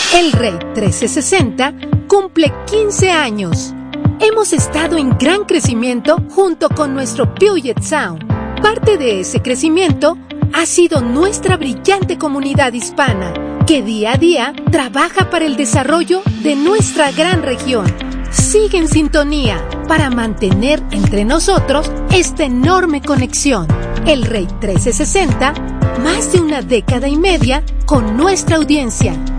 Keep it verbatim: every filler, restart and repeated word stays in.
El Rey trece sesenta cumple quince años. Hemos estado en gran crecimiento junto con nuestro Puget Sound. Parte de ese crecimiento ha sido nuestra brillante comunidad hispana, que día a día trabaja para el desarrollo de nuestra gran región. Sigue en sintonía para mantener entre nosotros esta enorme conexión. El Rey trece sesenta, más de una década y media con nuestra audiencia.